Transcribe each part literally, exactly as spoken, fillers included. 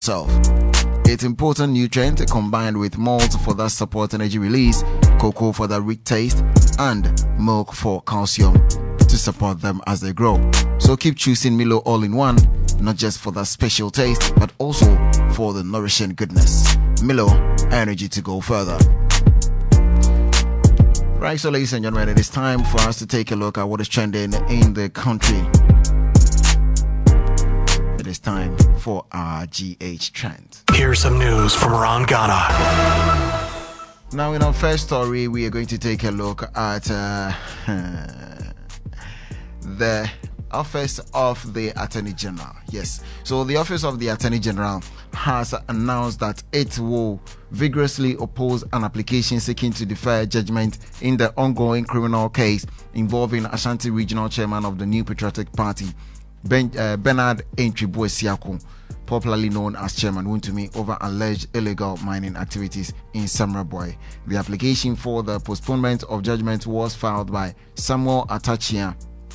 itself. Its important nutrient combined with malt for that support energy release, cocoa for that rich taste, and milk for calcium to support them as they grow. So keep choosing Milo all-in-one, not just for that special taste, but also for the nourishing goodness. Milo, energy to go further. Right, so ladies and gentlemen, it is time for us to take a look at what is trending in the country. It is time for our G H Trend. Here's some news from around Ghana. Now, in our first story, we are going to take a look at uh, the Office of the Attorney General. Yes, so the Office of the Attorney General has announced that it will vigorously oppose an application seeking to defer judgment in the ongoing criminal case involving Ashanti Regional Chairman of the New Patriotic Party, Ben, uh, Bernard Entry-Boesiako, popularly known as Chairman Wontumi, over alleged illegal mining activities in Samraboy. The application for the postponement of judgment was filed by Samuel Atachia,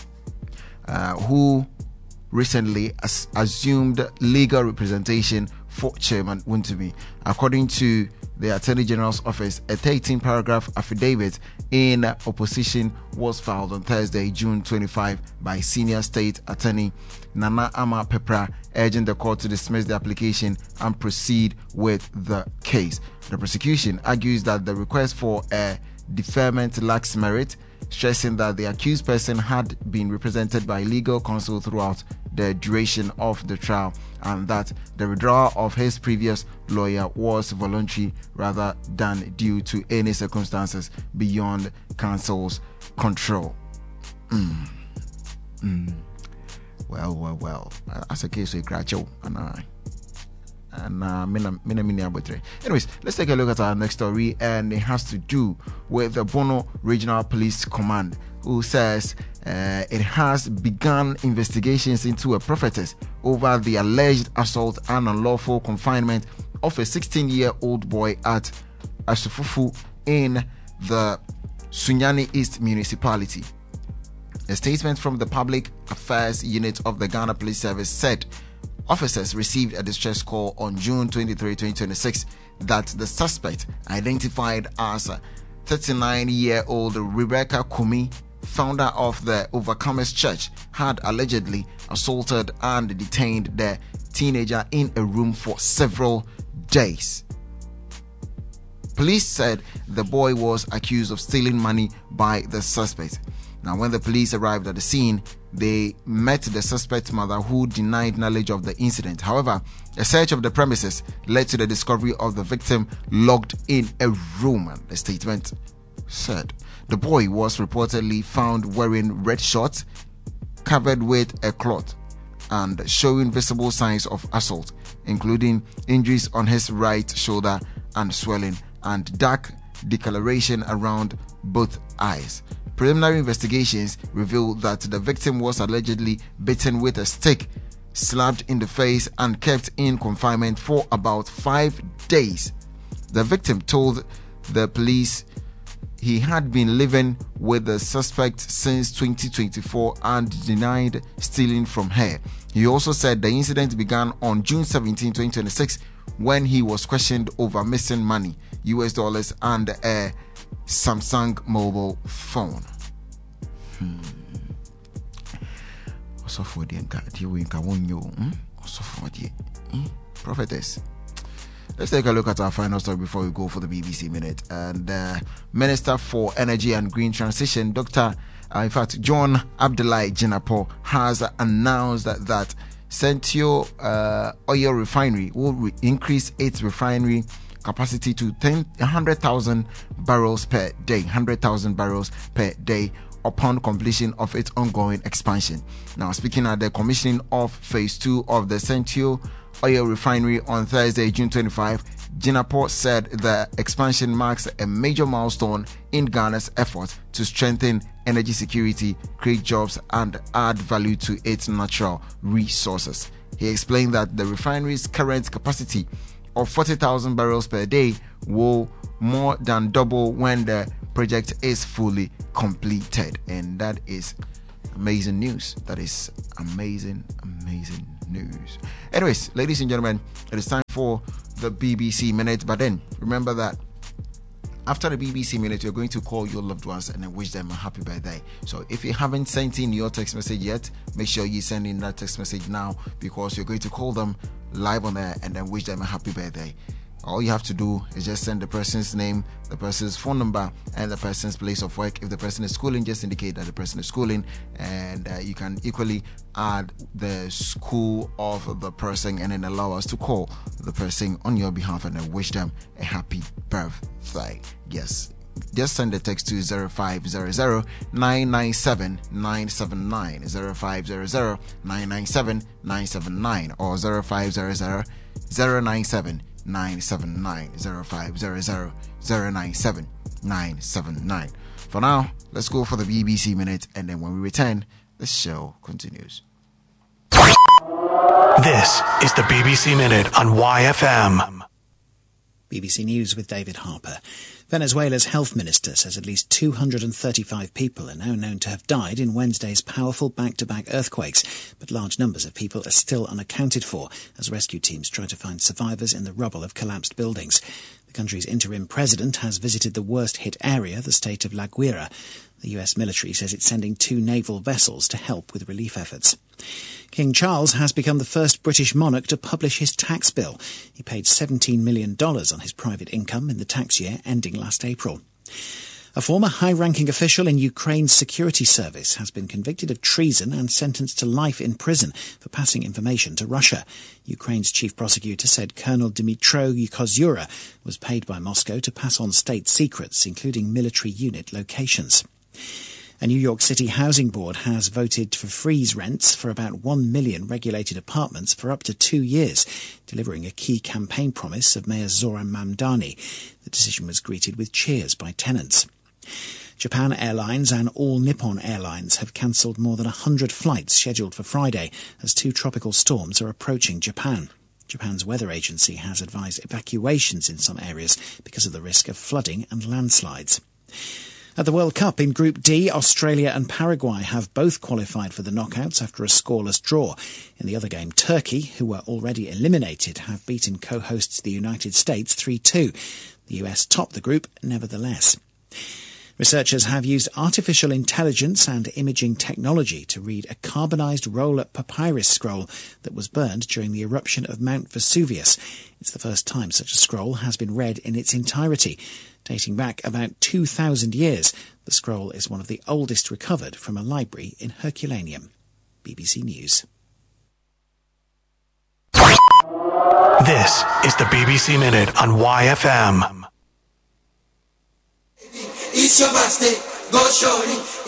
uh, who recently as- assumed legal representation for Chairman Wontumi. According to the Attorney General's office, a thirteen paragraph affidavit in opposition was filed on Thursday, June twenty-fifth, by Senior State Attorney Nana Ama Pepra, urging the court to dismiss the application and proceed with the case. The prosecution argues that the request for a deferment lacks merit, stressing that the accused person had been represented by legal counsel throughout the duration of the trial and that the withdrawal of his previous lawyer was voluntary rather than due to any circumstances beyond counsel's control. Mm. Mm. Well, well, well. As a case, we crash and I. And uh, anyways, let's take a look at our next story, and it has to do with the Bono Regional Police Command, who says uh, it has begun investigations into a prophetess over the alleged assault and unlawful confinement of a sixteen-year-old boy at Asufufu in the Sunyani East municipality. A statement from the Public Affairs Unit of the Ghana Police Service said officers received a distress call on June twenty-third, twenty twenty-six that the suspect, identified as thirty-nine-year-old Rebecca Kumi, founder of the Overcomers Church, had allegedly assaulted and detained the teenager in a room for several days. Police said the boy was accused of stealing money by the suspect. Now, when the police arrived at the scene, they met the suspect's mother, who denied knowledge of the incident. However, a search of the premises led to the discovery of the victim locked in a room. The statement said the boy was reportedly found wearing red shorts, covered with a cloth, and showing visible signs of assault, including injuries on his right shoulder and swelling, and dark discoloration around both eyes. Preliminary investigations revealed that the victim was allegedly bitten with a stick, slapped in the face, and kept in confinement for about five days. The victim told the police he had been living with the suspect since twenty twenty-four and denied stealing from her. He also said the incident began on June seventeenth, twenty twenty-six, when he was questioned over missing money, U S dollars, and a Samsung mobile phone. Hmm. Also for the prophetess. Let's take a look at our final story before we go for the B B C Minute. And uh, Minister for Energy and Green Transition, Doctor Uh, in fact, John Abdullahi Jinapor has announced that, that Sentio uh, Oil Refinery will re- increase its refinery capacity to one hundred thousand barrels per day, one hundred thousand barrels per day upon completion of its ongoing expansion. Now, speaking at the commissioning of phase two of the Sentio Oil Refinery on Thursday, June twenty-fifth, Jinapor said the expansion marks a major milestone in Ghana's effort to strengthen energy security, create jobs, and add value to its natural resources. He explained that the refinery's current capacity of forty thousand barrels per day will more than double when the project is fully completed. And that is amazing news. That is amazing, amazing news. Anyways, ladies and gentlemen, it is time for the B B C Minute. But then, remember that after the B B C Minute, you're going to call your loved ones and then wish them a happy birthday. So if you haven't sent in your text message yet, make sure you send in that text message now, because you're going to call them live on air and then wish them a happy birthday. All you have to do is just send the person's name, the person's phone number, and the person's place of work. If the person is schooling, just indicate that the person is schooling, and uh, you can equally add the school of the person and then allow us to call the person on your behalf and then wish them a happy birthday. Yes. Just send the text to zero five zero zero nine nine seven nine seven nine, zero five zero zero nine nine seven nine seven nine, or zero five zero zero zero nine seven nine seven nine, zero five zero zero zero nine seven nine seven nine. For now, let's go for the B B C Minute, and then when we return, the show continues. This is the B B C Minute on Y F M. B B C News with David Harper. Venezuela's health minister says at least two hundred thirty-five people are now known to have died in Wednesday's powerful back-to-back earthquakes, but large numbers of people are still unaccounted for as rescue teams try to find survivors in the rubble of collapsed buildings. The country's interim president has visited the worst-hit area, the state of La Guaira. The U S military says it's sending two naval vessels to help with relief efforts. King Charles has become the first British monarch to publish his tax bill. He paid seventeen million dollars on his private income in the tax year ending last April. A former high-ranking official in Ukraine's security service has been convicted of treason and sentenced to life in prison for passing information to Russia. Ukraine's chief prosecutor said Colonel Dmytro Kozura was paid by Moscow to pass on state secrets, including military unit locations. A New York City housing board has voted to freeze rents for about one million regulated apartments for up to two years, delivering a key campaign promise of Mayor Zoran Mamdani. The decision was greeted with cheers by tenants. Japan Airlines and All Nippon Airlines have cancelled more than one hundred flights scheduled for Friday as two tropical storms are approaching Japan. Japan's weather agency has advised evacuations in some areas because of the risk of flooding and landslides. At the World Cup in Group D, Australia and Paraguay have both qualified for the knockouts after a scoreless draw. In the other game, Turkey, who were already eliminated, have beaten co-hosts the United States three two. The U S topped the group, nevertheless. Researchers have used artificial intelligence and imaging technology to read a carbonised roll-up papyrus scroll that was burned during the eruption of Mount Vesuvius. It's the first time such a scroll has been read in its entirety. Dating back about two thousand years, the scroll is one of the oldest recovered from a library in Herculaneum. B B C News. This is the B B C Minute on Y F M. It's your birthday, go shorty.